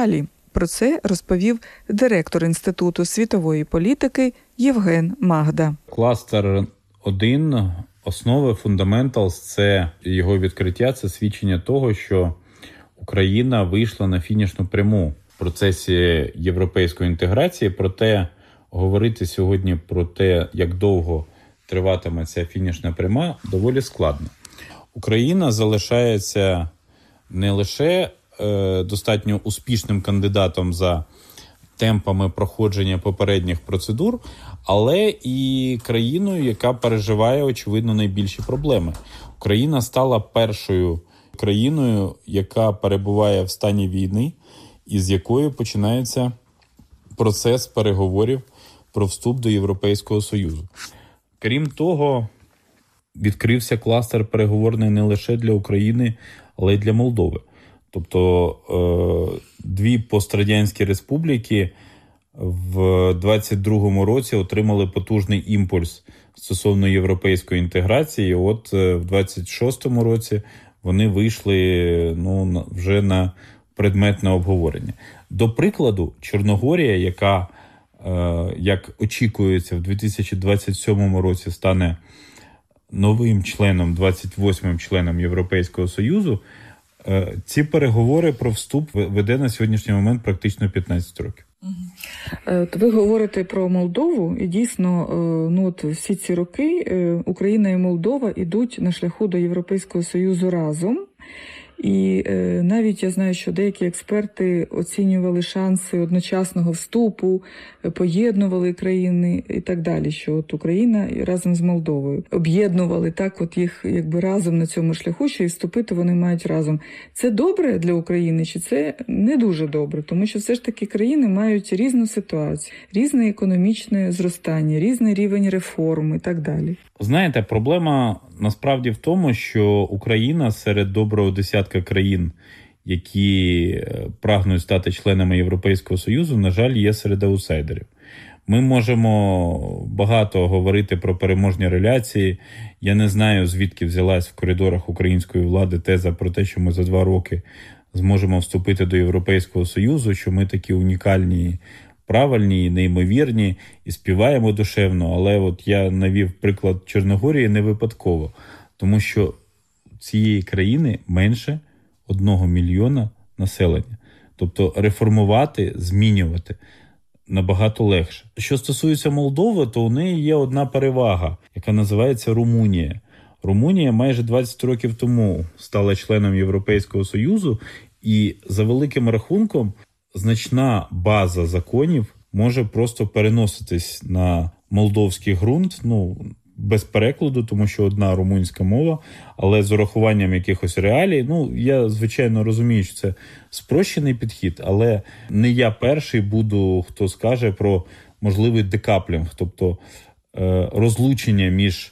далі. Про це розповів директор Інституту світової політики Євген Магда. Кластер 1, основи, fundamentals – це його відкриття, це свідчення того, що Україна вийшла на фінішну пряму в процесі європейської інтеграції. Проте говорити сьогодні про те, як довго триватиме ця фінішна пряма, доволі складно. Україна залишається не лише достатньо успішним кандидатом за темпами проходження попередніх процедур, але і країною, яка переживає, очевидно, найбільші проблеми. Україна стала першою країною, яка перебуває в стані війни, і з якою починається процес переговорів про вступ до Європейського Союзу. Крім того, відкрився кластер переговорний не лише для України, але й для Молдови. Тобто дві пострадянські республіки в 22-му році отримали потужний імпульс стосовно європейської інтеграції. От в 26-му році вони вийшли вже на предметне обговорення. До прикладу, Чорногорія, яка, як очікується, в 2027 році стане новим членом, 28-м членом Європейського Союзу, ці переговори про вступ веде на сьогоднішній момент практично 15 років. Ви говорите про Молдову, і дійсно, всі ці роки Україна і Молдова йдуть на шляху до Європейського Союзу разом. І навіть я знаю, що деякі експерти оцінювали шанси одночасного вступу, поєднували країни і так далі, що от Україна разом з Молдовою об'єднували так, от їх якби разом на цьому шляху, що і вступити вони мають разом. Це добре для України чи це не дуже добре? Тому що все ж таки країни мають різну ситуацію, різне економічне зростання, різний рівень реформ і так далі. Знаєте, проблема насправді в тому, що Україна серед доброго десятка країн, які прагнуть стати членами Європейського Союзу, на жаль, є серед аутсайдерів. Ми можемо багато говорити про переможні реляції. Я не знаю, звідки взялась в коридорах української влади теза про те, що ми за 2 роки зможемо вступити до Європейського Союзу, що ми такі унікальні, правильні, неймовірні і співаємо душевно. Але от я навів приклад Чорногорії не випадково, тому що цієї країни менше 1 мільйона населення. Тобто реформувати, змінювати набагато легше. Що стосується Молдови, то у неї є одна перевага, яка називається Румунія. Румунія майже 20 років тому стала членом Європейського Союзу, і за великим рахунком значна база законів може просто переноситись на молдовський ґрунт, без перекладу, тому що одна румунська мова, але з урахуванням якихось реалій. Я, звичайно, розумію, що це спрощений підхід, але не я перший буду, хто скаже про можливий декаплінг, тобто розлучення між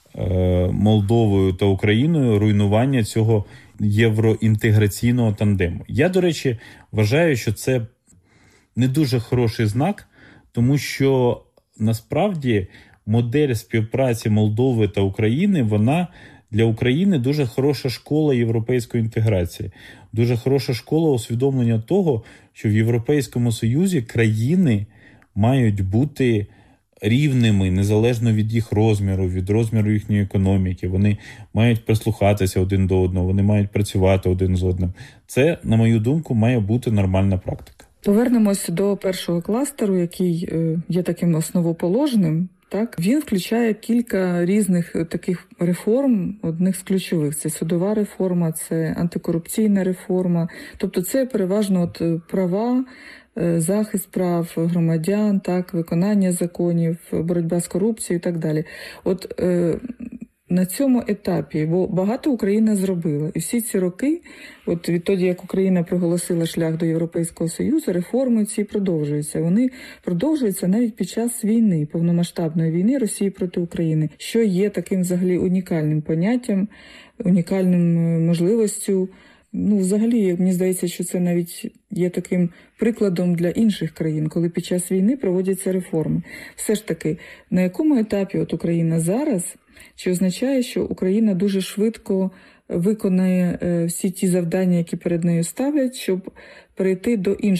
Молдовою та Україною, руйнування цього євроінтеграційного тандему. Я, до речі, вважаю, що це не дуже хороший знак, тому що насправді модель співпраці Молдови та України, вона для України дуже хороша школа європейської інтеграції. Дуже хороша школа усвідомлення того, що в Європейському Союзі країни мають бути рівними, незалежно від їх розміру, від розміру їхньої економіки. Вони мають прислухатися один до одного, вони мають працювати один з одним. Це, на мою думку, має бути нормальна практика. Повернемось до першого кластеру, який є таким основоположним. Так, він включає кілька різних таких реформ, одних з ключових. Це судова реформа, це антикорупційна реформа. Тобто це переважно права, захист прав громадян, так, виконання законів, боротьба з корупцією і так далі. На цьому етапі, бо багато Україна зробила. І всі ці роки, відтоді, як Україна проголосила шлях до Європейського Союзу, реформи ці продовжуються. Вони продовжуються навіть під час війни, повномасштабної війни Росії проти України, що є таким взагалі унікальним поняттям, унікальним можливістю. Взагалі, мені здається, що це навіть є таким прикладом для інших країн, коли під час війни проводяться реформи. Все ж таки, на якому етапі Україна зараз, чи означає, що Україна дуже швидко виконає всі ті завдання, які перед нею ставлять, щоб перейти до інших